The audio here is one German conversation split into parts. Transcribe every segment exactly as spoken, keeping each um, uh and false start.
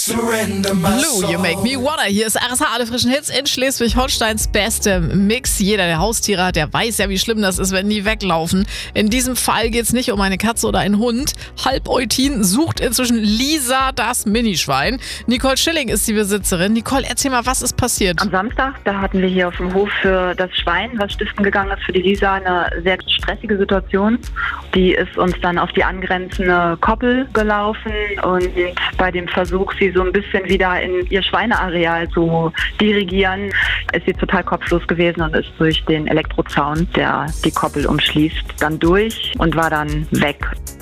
Blue, You Make Me Wanna. Hier ist R S H, alle frischen Hits in Schleswig-Holsteins beste Mix. Jeder, der Haustiere hat, der weiß ja, wie schlimm das ist, wenn die weglaufen. In diesem Fall geht es nicht um eine Katze oder einen Hund. Halb Eutin sucht inzwischen Lisa, das Minischwein. Nicole Schilling ist die Besitzerin. Nicole, erzähl mal, was ist passiert? Am Samstag, da hatten wir hier auf dem Hof für das Schwein, was stiften gegangen ist, für die Lisa, eine sehr stressige Situation. Die ist uns dann auf die angrenzende Koppel gelaufen und bei dem Versuch, sie so ein bisschen wieder in ihr Schweineareal zu dirigieren, ist sie total kopflos gewesen und ist durch den Elektrozaun, der die Koppel umschließt, dann durch und war dann weg.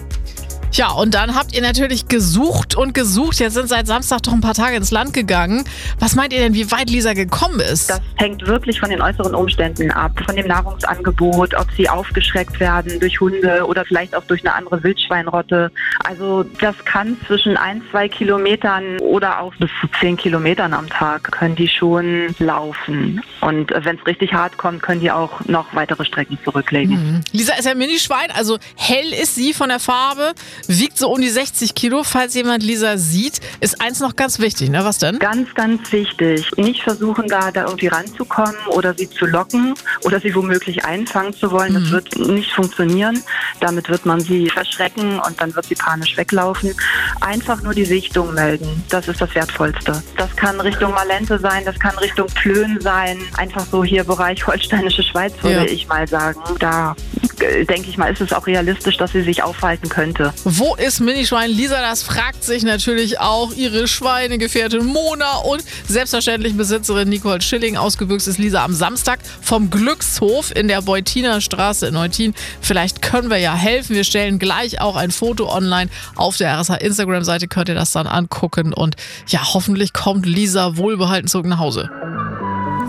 Ja, und dann habt ihr natürlich gesucht und gesucht. Jetzt sind seit Samstag doch ein paar Tage ins Land gegangen. Was meint ihr denn, wie weit Lisa gekommen ist? Das hängt wirklich von den äußeren Umständen ab. Von dem Nahrungsangebot, ob sie aufgeschreckt werden durch Hunde oder vielleicht auch durch eine andere Wildschweinrotte. Also das kann zwischen ein, zwei Kilometern oder auch bis zu zehn Kilometern am Tag können die schon laufen. Und wenn es richtig hart kommt, können die auch noch weitere Strecken zurücklegen. Mhm. Lisa ist ja ein Minischwein, also hell ist sie von der Farbe. Wiegt so um die sechzig Kilo. Falls jemand Lisa sieht, ist eins noch ganz wichtig, ne? Was denn? Ganz, ganz wichtig. Nicht versuchen, da, da irgendwie ranzukommen oder sie zu locken oder sie womöglich einfangen zu wollen. Das mhm. wird nicht funktionieren. Damit wird man sie verschrecken und dann wird sie panisch weglaufen. Einfach nur die Sichtung melden. Das ist das Wertvollste. Das kann Richtung Malente sein, das kann Richtung Plön sein. Einfach so hier Bereich Holsteinische Schweiz, würde ja. ich mal sagen. Da denke ich mal, ist es auch realistisch, dass sie sich aufhalten könnte. Wo ist Minischwein Lisa? Das fragt sich natürlich auch ihre Schweinegefährtin Mona und selbstverständlich Besitzerin Nicole Schilling. Ausgebüxt ist Lisa am Samstag vom Glückshof in der Beutiner Straße in Eutin. Vielleicht können wir ja helfen. Wir stellen gleich auch ein Foto online auf der R S H Instagram-Seite. Könnt ihr das dann angucken und ja, hoffentlich kommt Lisa wohlbehalten zurück nach Hause.